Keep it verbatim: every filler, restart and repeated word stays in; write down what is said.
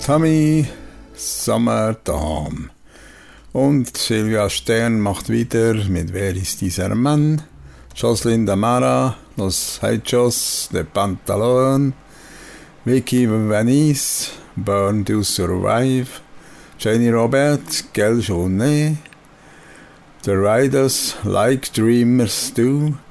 Tommy Summerdahm. Und Silvia Stern macht wieder mit Wer ist dieser Mann? Jocelyn Damara, Los Hechos de Pantalon, Vicky Vanice, Born to Survive, Jenny Robert, Quelle Journée, The Riders, Like Dreamers Do,